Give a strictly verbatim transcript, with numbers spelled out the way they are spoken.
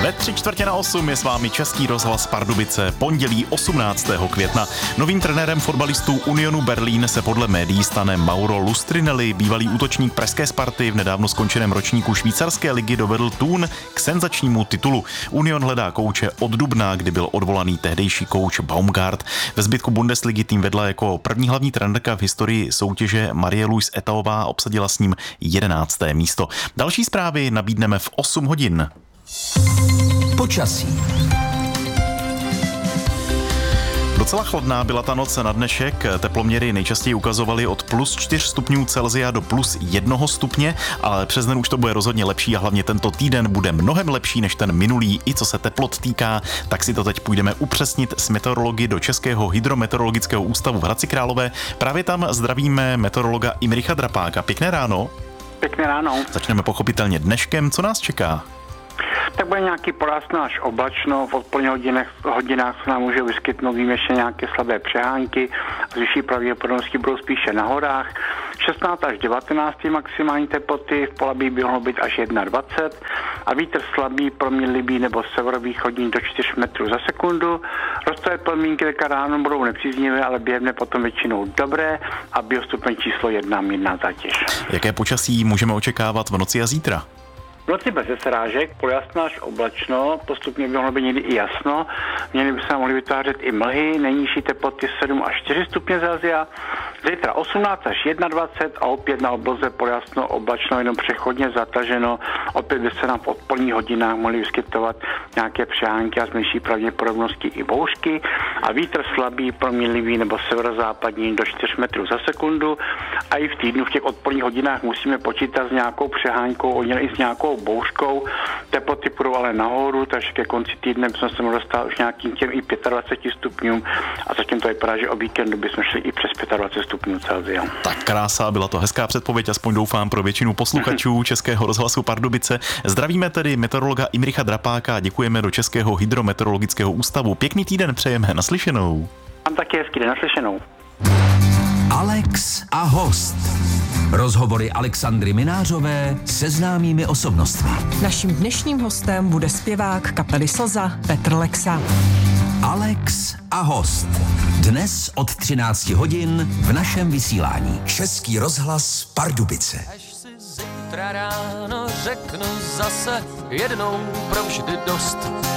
Ve tři čtvrtě na osm je s vámi Český rozhlas Pardubice, pondělí osmnáctého května. Novým trenérem fotbalistů Unionu Berlín se podle médií stane Mauro Lustrinelli. Bývalý útočník pražské Sparty v nedávno skončeném ročníku švýcarské ligy dovedl Thun k senzačnímu titulu. Union hledá kouče od dubna, kdy byl odvolaný tehdejší kouč Baumgart. Ve zbytku Bundesligy tým vedla jako první hlavní trenérka v historii soutěže Marie-Louise Etaová, obsadila s ním jedenácté místo. Další zprávy nabídneme v osm hodin. Počasí. Docela chladná byla ta noc na dnešek, teploměry nejčastěji ukazovaly od plus čtyř stupňů Celsia do plus jednoho stupně, ale přes den už to bude rozhodně lepší a hlavně tento týden bude mnohem lepší než ten minulý, i co se teplot týká, tak si to teď půjdeme upřesnit s meteorology do Českého hydrometeorologického ústavu v Hradci Králové. Právě tam zdravíme meteorologa Imricha Drapáka. Pěkné ráno. Pěkné ráno. Začneme pochopitelně dneškem. Co nás čeká? Tak bude nějaký porásno až oblačno, v odpoledních hodinách, hodinách se nám může vyskytnout výjimečně nějaké slabé přehánky, z vyšší pravděpodobnosti budou spíše na horách. šestnáct až devatenáct maximální teploty, v Polabí by mohlo být až dvacet jedna a vítr slabý, proměnlivý nebo severovýchodní do čtyř metrů za sekundu. Rostové podmínky teďka ráno budou nepříznivé, ale během dne potom většinou dobré a biostupeň číslo jedna mírná zátěž. Jaké počasí můžeme očekávat v noci a zítra? V noci bez srážek, polojasno až oblačno, postupně by mohlo být někdy i jasno, měly by se mohly vytvářet i mlhy, nejnižší teploty sedm až čtyři stupně Celsia, zítra osmnáct až dvacet jedna a opět na obloze polojasno, oblačno, jenom přechodně zataženo, opět by se nám v odpoledních hodinách mohly vyskytovat nějaké přehánky a z menší pravděpodobnosti i bouřky a vítr slabý, proměnlivý nebo severozápadní do čtyř metrů za sekundu a i v týdnu v těch odpoledních hodinách musíme počítat s nějakou přehánkou, i s nějakou bouřkou. Teploty půjdou ale nahoru, takže ke konci týdne bychom se mohli dostat už nějakým těm i dvaceti pěti stupňům a zatím to vypadá, že o víkendu bychom šli i přes dvacet pět stupňů Celsia. Tak krása, byla to hezká předpověď, aspoň doufám pro většinu posluchačů Českého rozhlasu Pardubice. Zdravíme tedy meteorologa Imricha Drapáka a děkujeme do Českého hydrometeorologického ústavu. Pěkný týden přejeme, naslyšenou. Mám taky hezký den, naslyšenou. Alex a host. Rozhovory Alexandry Minářové se známými osobnostmi. Naším dnešním hostem bude zpěvák kapely Slza Petr Lexa. Alex a host. Dnes od třinácti hodin v našem vysílání. Český rozhlas Pardubice. Až si zítra ráno řeknu zase jednou provždy dost.